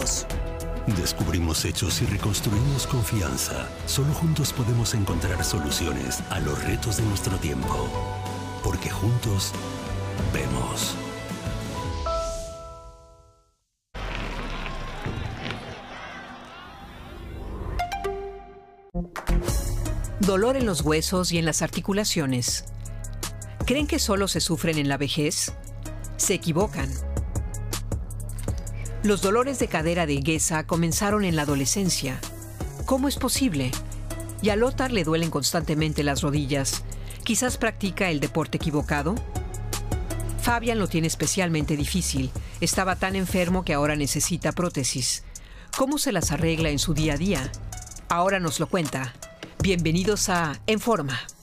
juntos. Descubrimos hechos y reconstruimos confianza. Solo juntos podemos encontrar soluciones a los retos de nuestro tiempo. Porque juntos vemos. Dolor en los huesos y en las articulaciones. ¿Creen que solo se sufren en la vejez? Se equivocan. Los dolores de cadera de Geza comenzaron en la adolescencia. ¿Cómo es posible? Y a Lothar le duelen constantemente las rodillas. ¿Quizás practica el deporte equivocado? Fabian lo tiene especialmente difícil. Estaba tan enfermo que ahora necesita prótesis. ¿Cómo se las arregla en su día a día? Ahora nos lo cuenta. Bienvenidos a En Forma.